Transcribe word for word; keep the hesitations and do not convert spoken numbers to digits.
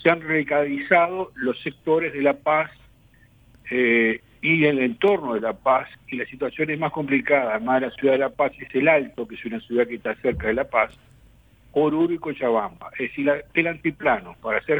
se han radicalizado los sectores de La Paz eh, y el entorno de La Paz, y la situación es más complicada. Además de la ciudad de La Paz es el Alto, que es una ciudad que está cerca de La Paz, Oruro y Cochabamba. Es decir, la, el antiplano, para ser